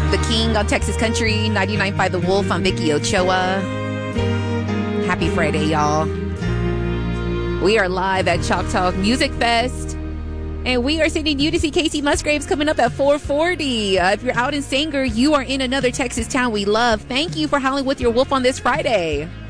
The King on Texas Country, 99.5 The Wolf on Vicky Ochoa. Happy Friday, y'all. We are live at Chalk Talk Music Fest. And we are sending you to see Casey Musgraves coming up at 4:40. If you're out in Sanger, you are in another Texas town we love. Thank you for howling with your wolf on this Friday.